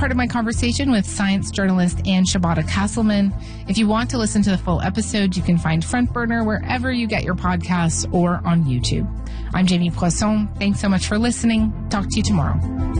part of my conversation with science journalist Anne Shibata Castleman. If you want to listen to the full episode, you can find Front Burner wherever you get your podcasts or on YouTube. I'm Jamie Poisson. Thanks so much for listening. Talk to you tomorrow.